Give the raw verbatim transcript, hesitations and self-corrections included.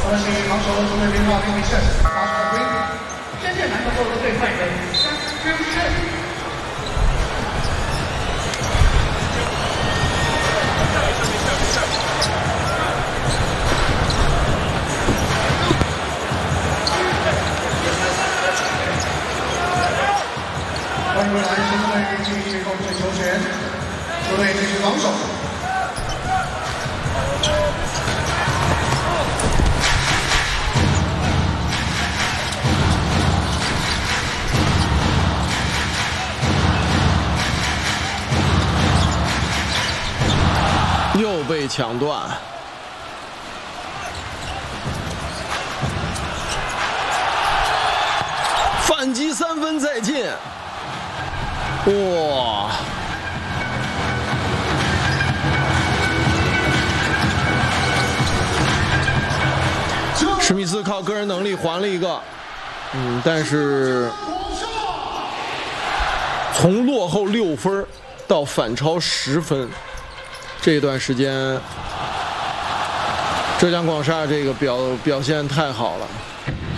恭喜防守主队编号六比四，打出了归。 深圳篮球队的队犯人三之胜。 换回来，深圳队继续控制球权，球队继续防守。 又被抢断，反击三分再进，哇！史密斯靠个人能力还了一个，嗯，但是从落后六分到反超十分。 这段时间，浙江广厦这个表表现太好了。